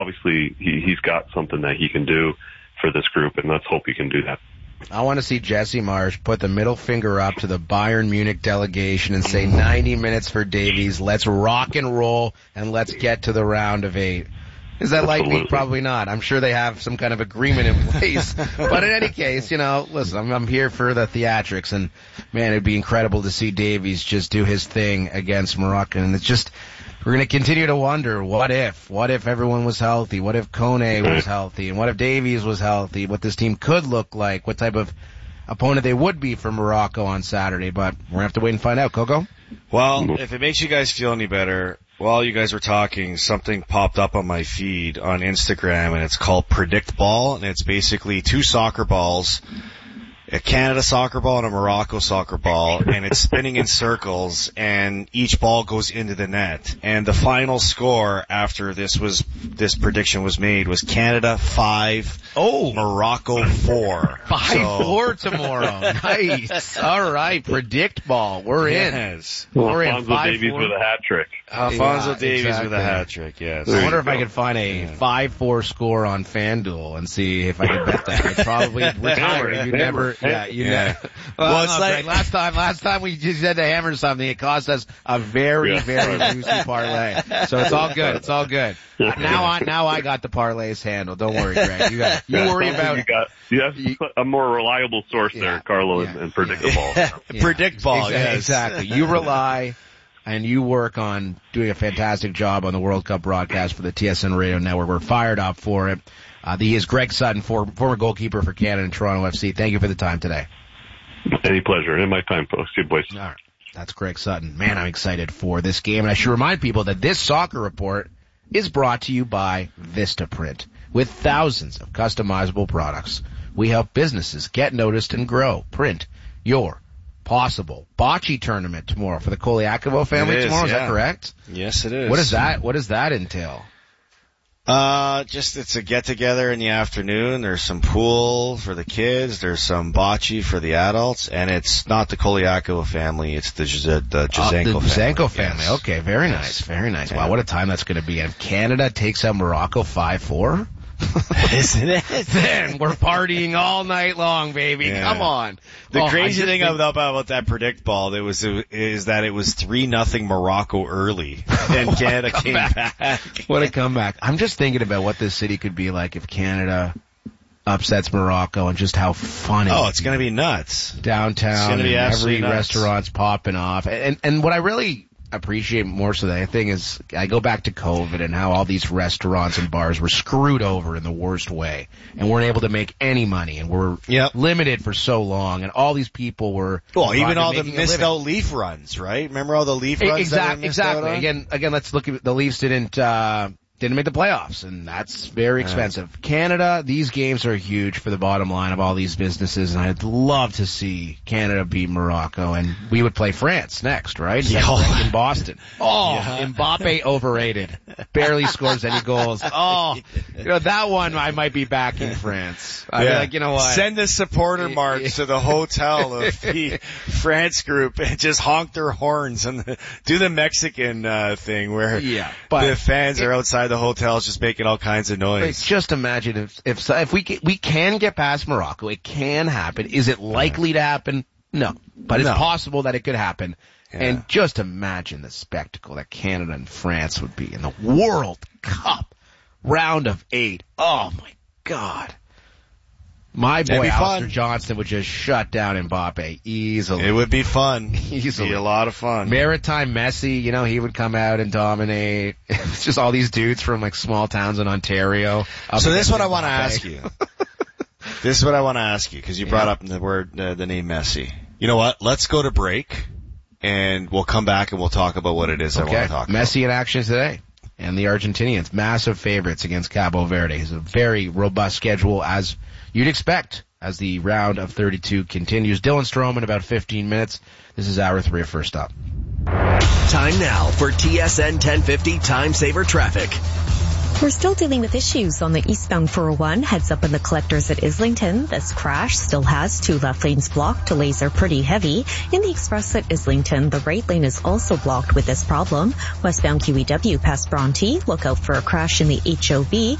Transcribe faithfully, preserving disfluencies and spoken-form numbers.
obviously he, he's got something that he can do for this group, and let's hope he can do that. I want to see Jesse Marsch put the middle finger up to the Bayern Munich delegation and say ninety minutes for Davies. Let's rock and roll, and let's get to the round of eight. Is that Absolutely. likely? Probably not. I'm sure they have some kind of agreement in place. But in any case, you know, listen, I'm, I'm here for the theatrics, and, man, it'd be incredible to see Davies just do his thing against Morocco. And it's just, we're going to continue to wonder, what if? What if everyone was healthy? What if Kone was healthy? And what if Davies was healthy? What this team could look like? What type of opponent they would be for Morocco on Saturday? But we're going to have to wait and find out. Coco? Well, if it makes you guys feel any better, while you guys were talking, something popped up on my feed on Instagram, and it's called Predict Ball, and it's basically two soccer balls, a Canada soccer ball and a Morocco soccer ball, and it's spinning in circles, and each ball goes into the net. And the final score after this was this prediction was made was Canada five, oh, Morocco four. Five so. four tomorrow. Nice. All right, Predict Ball. We're in. Yes. We're Alfonso in. Five, Davies four. with a hat trick. Alfonso yeah, Davies exactly. with a hat trick. Yes. I wonder if go. I could find a five four score on FanDuel and see if I could bet that. I'd probably retire. You never. Yeah, you yeah. never. Well, well it's no, like Greg, last time. Last time we just had to hammer something. It cost us a very, yeah. very juicy parlay. So it's all good. It's all good. Now I now I got the parlays handled. Don't worry, Greg. You got you Yeah, worry about. You got you have you, a more reliable source yeah, there, Carlo, yeah, and, and Predict yeah. Ball. Yeah. Predict Ball. Exactly. Yes. exactly. You rely. And you work on doing a fantastic job on the World Cup broadcast for the T S N Radio Network. We're fired up for it. Uh, he is Greg Sutton, for, former goalkeeper for Canada and Toronto F C. Thank you for the time today. Any pleasure. In my time, folks. Good boys. All right. That's Greg Sutton. Man, I'm excited for this game. And I should remind people that this soccer report is brought to you by Vistaprint. With thousands of customizable products, we help businesses get noticed and grow. Print your possible bocce tournament tomorrow for the Koliakovo family is, tomorrow. Is yeah. that correct? Yes, it is. What does that, what does that entail? Uh, just it's a get together in the afternoon. There's some pool for the kids. There's some bocce for the adults, and it's not the Koliakovo family. It's the the, the Jazenko uh, the family. Jazenko family. Yes. Okay, very yes. nice, very nice. Yeah. Wow, what a time that's going to be. And if Canada takes out Morocco five four, isn't it? Then we're partying all night long, baby. Yeah. Come on. The oh, crazy thing think... about, about that Predict Ball that was is that it was three nothing Morocco early, and Canada came back. back. What a comeback! I'm just thinking about what this city could be like if Canada upsets Morocco, and just how funny. Oh, it's going to be nuts. Downtown, it's gonna be and absolutely every nuts. restaurant's popping off, and and what I really appreciate more so than anything is I go back to COVID and how all these restaurants and bars were screwed over in the worst way and weren't able to make any money and were yep. limited for so long, and all these people were well even all the missed living. out leaf runs, right? Remember all the leaf runs exactly, that were missed exactly. out on? Again, again, let's look at the Leafs didn't uh didn't make the playoffs, and that's very expensive. Yeah. Canada, these games are huge for the bottom line of all these businesses, and I'd love to see Canada beat Morocco, and we would play France next, right? Yeah. In Boston. Oh, yeah. Mbappe overrated. Barely scores any goals. Oh, you know, that one I might be back in France. I'd yeah. be like, you know what? Send the supporter march to the hotel of the France group and just honk their horns and the, do the Mexican uh, thing where yeah, but the fans it, are outside the hotels just making all kinds of noise. Just imagine if if if we we can get past Morocco, it can happen. Is it likely to happen? No, but no. it's possible that it could happen. Yeah. And just imagine the spectacle that Canada and France would be in the World Cup round of eight. Oh my God. My boy Alistair Johnston would just shut down Mbappe easily. It would be fun. Easily. Be a lot of fun. Maritime Messi, you know, he would come out and dominate. It's just all these dudes from like small towns in Ontario. So this is what I want to ask you. This is what I want to ask you because you brought yeah. up the word, uh, the name Messi. You know what? Let's go to break and we'll come back and we'll talk about what it is okay. I want to talk Messi about. Messi in action today. And the Argentinians, massive favorites against Cabo Verde. It's a very robust schedule as you'd expect as the round of thirty-two continues. Dylan Strome in about fifteen minutes. This is hour three of First Up. Time now for T S N ten fifty Time Saver Traffic. We're still dealing with issues on the eastbound four oh one. Heads up in the collectors at Islington. This crash still has two left lanes blocked. Delays are pretty heavy. In the express at Islington, the right lane is also blocked with this problem. Westbound Q E W past Bronte. Look out for a crash in the H O V.